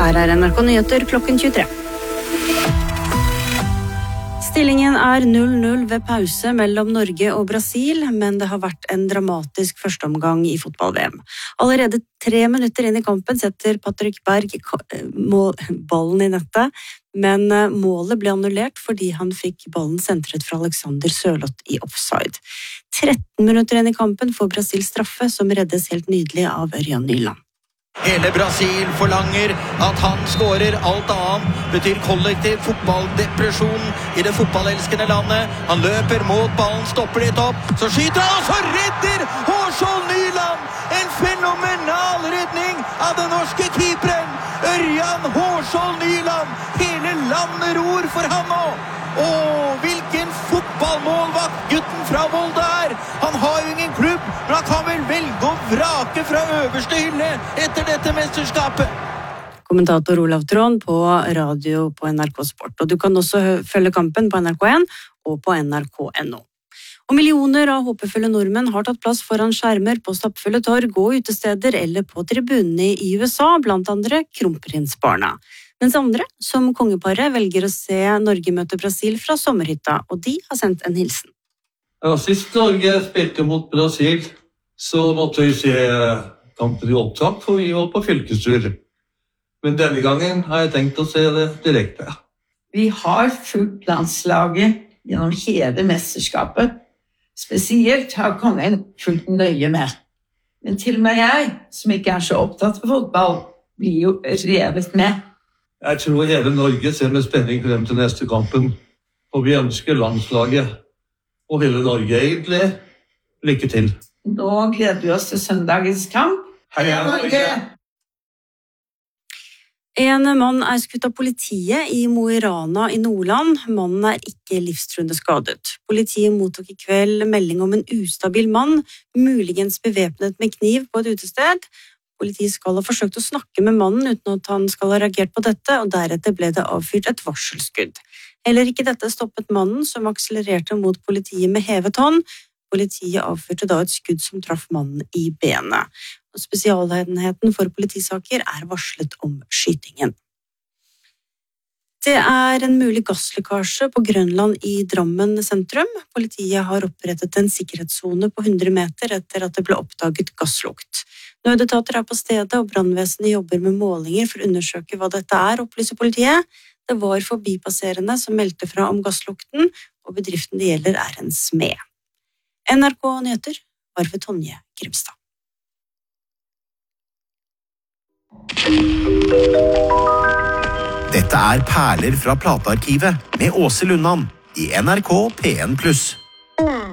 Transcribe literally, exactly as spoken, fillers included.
Her er N R K Nyheter klokken tjuetre. Stillingen er null null ved pause mellom Norge og Brasil, men det har vært en dramatisk førsteomgang i fotball-V M. Allerede tre minutter inn i kampen setter Patrick Berg ballen i nettet, men målet ble annullert fordi han fikk ballen sentret fra Alexander Sørloth i offside. tretten minutter inn i kampen får Brasil straffe, som reddes helt nydelig av Ørjan Nyland. Hele Brasil forlanger at han skårer. Alt annet betyr kollektiv fotballdepresjon i det fotballelskende landet. Han løper mot ballen, stopper litt opp, så skyter han, og så redder Hårskjold Nyland! En fenomenal redning av den norske keeperen, Ørjan Hårskjold Nyland! Hele landet ror for han nå! Åh, hvilken fotballmålvakt gutten fra Volda er! Han har jo ingen klubb, men han kan vel velge å vrake fra øverste hylle etter dette mesterskapet. Kommentator Olav Tron på radio på N R K Sport, og du kan også følge kampen på N R K en og på N R K punktum N O. Og millioner av håpefulle nordmenn har tatt plass foran skjermer på stappfulle torg og utesteder eller på tribunene i U S A, blant andre Kronprinsbarna. Mens andre, som kongeparet, velger å se Norge møte Brasil fra sommerhytta, og de har sendt en hilsen. Ja, sist Norge spilte mot Brasil, så måtte vi se kampen i opptak, for vi var på fylkestur. Men denne gangen har jeg tenkt å se det direkte. Vi har fulgt landslaget gjennom hele mesterskapet. Spesielt har kongen fulgt nøye med. Men til og med jeg, som ikke er så opptatt av fotball, blir jo revet med. Jeg tror hele Norge ser med spenning frem til neste kampen, og vi ønsker landslaget og hele Norge egentlig lykke til. Nå gleder vi oss til søndagens kamp. Heia Norge! En mann er skutt av politiet i Mo i Rana i Nordland. Mannen er ikke livstruende skadet. Politiet mottok i kveld melding om en ustabil mann, muligens bevæpnet med kniv på et utested. Politiet skal ha forsøkt å snakke med mannen uten at han skal ha reagert på dette, og deretter ble det avfyrt et varselskudd. Heller ikke dette stoppet mannen, som akselererte mot politiet med hevet hånd. Politiet avfyrte da et skudd som traff mannen i benet. Og spesialenheten for politisaker er varslet om skytingen. Det er en mulig gasslekkasje på Grønland i Drammen sentrum. Politiet har opprettet en sikkerhetszone på hundre meter etter at det ble oppdaget gasslukt. Nødetater er på stedet, og brannvesenet jobber med målinger for å undersøke hva dette er, opplyser politiet. Det var forbipasserende som meldte fra om gasslukten, og bedriften det gjelder er en smed. N R K Nyheter var ved Tonje Grimstad. Dette er Perler fra platearkivet med Åse Lundan i N R K P en pluss.